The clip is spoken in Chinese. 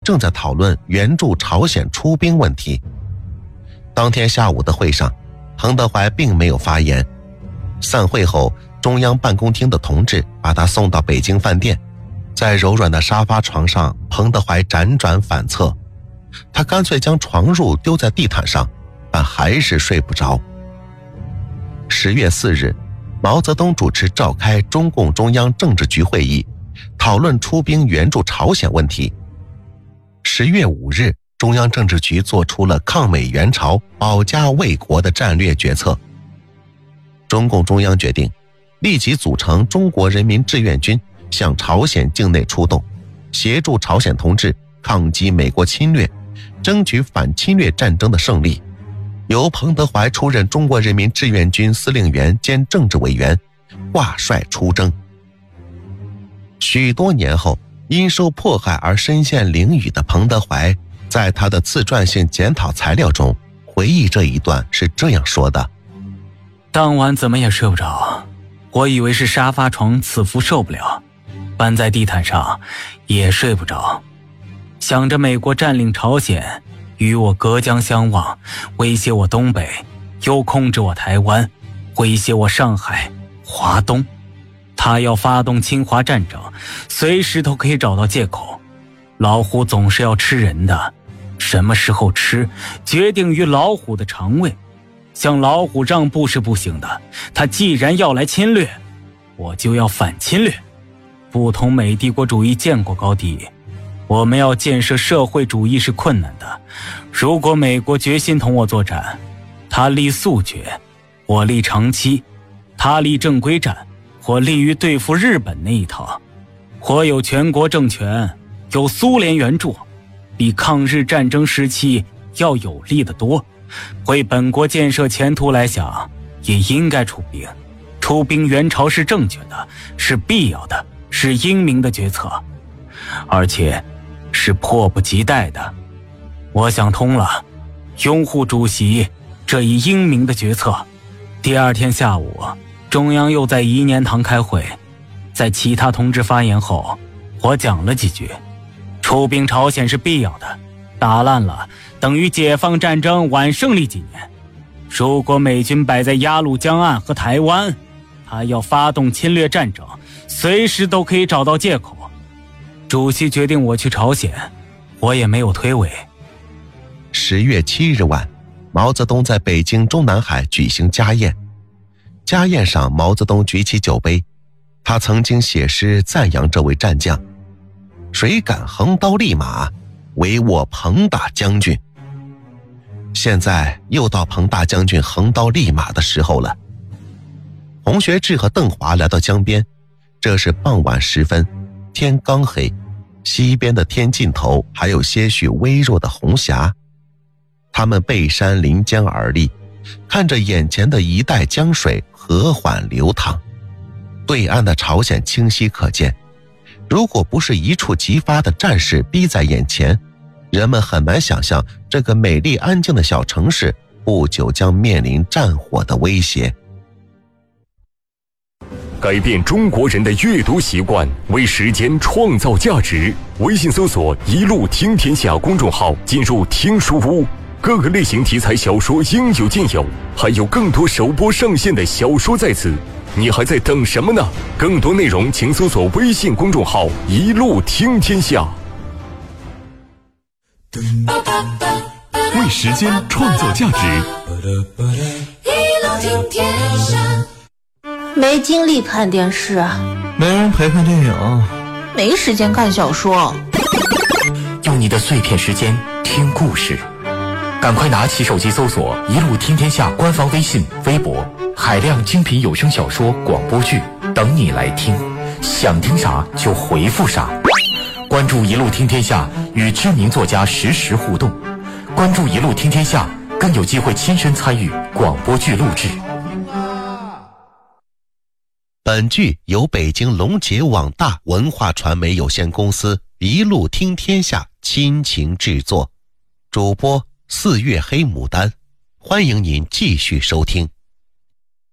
正在讨论援助朝鲜出兵问题。当天下午的会上，彭德怀并没有发言。散会后，中央办公厅的同志把他送到北京饭店，在柔软的沙发床上，彭德怀辗转反侧，他干脆将床褥丢在地毯上，但还是睡不着。10月4日，毛泽东主持召开中共中央政治局会议，讨论出兵援助朝鲜问题。10月5日，中央政治局做出了抗美援朝、保家卫国的战略决策。中共中央决定立即组成中国人民志愿军，向朝鲜境内出动，协助朝鲜同志抗击美国侵略，争取反侵略战争的胜利。由彭德怀出任中国人民志愿军司令员兼政治委员，挂帅出征。许多年后，因受迫害而身陷囹圄的彭德怀，在他的自传性检讨材料中回忆这一段是这样说的： 当晚怎么也睡不着，我以为是沙发床此服受不了，搬在地毯上也睡不着，想着美国占领朝鲜，与我隔江相望，威胁我东北，又控制我台湾，威胁我上海、华东。他要发动侵华战争，随时都可以找到借口。老虎总是要吃人的，什么时候吃，决定于老虎的肠胃。向老虎让步是不行的，他既然要来侵略，我就要反侵略。不同美帝国主义见过高低，我们要建设社会主义是困难的。如果美国决心同我作战，他立速决，我立长期；他立正规战，我立于对付日本那一套。我有全国政权，有苏联援助，比抗日战争时期要有利得多。为本国建设前途来想，也应该出兵。出兵援朝是正确的，是必要的，是英明的决策，而且是迫不及待的。我想通了，拥护主席这一英明的决策。第二天下午，中央又在颐年堂开会，在其他同志发言后，我讲了几句。出兵朝鲜是必要的，打烂了等于解放战争晚胜利几年。如果美军摆在鸭绿江岸和台湾，他要发动侵略战争，随时都可以找到借口。主席决定我去朝鲜，我也没有推诿。 10月7日晚，毛泽东在北京中南海举行家宴。家宴上，毛泽东举起酒杯，他曾经写诗赞扬这位战将：谁敢横刀立马，唯我彭大将军。现在又到彭大将军横刀立马的时候了。洪学智和邓华来到江边，这是傍晚时分，天刚黑，西边的天尽头还有些许微弱的红霞。他们背山临江而立，看着眼前的一带江水和缓流淌，对岸的朝鲜清晰可见。如果不是一触即发的战事逼在眼前，人们很难想象这个美丽安静的小城市不久将面临战火的威胁。 改变中国人的阅读习惯，为时间创造价值。微信搜索“一路听天下”公众号，进入听书屋，各个类型题材小说应有尽有，还有更多首播上线的小说在此，你还在等什么呢？更多内容请搜索微信公众号“一路听天下”。 为时间创造价值， 一路听天下。没精力看电视， 没人陪看电影， 没时间看小说。 用你的碎片时间听故事，赶快拿起手机搜索“一路听天下”官方微信、微博，海量精品有声小说、广播剧等你来听，想听啥就回复啥。关注“一路听天下”，与知名作家实时互动。关注“一路听天下”，更有机会亲身参与广播剧录制。 本剧由北京龙杰网大文化传媒有限公司一路听天下亲情制作，主播4月黑牡丹，欢迎您继续收听。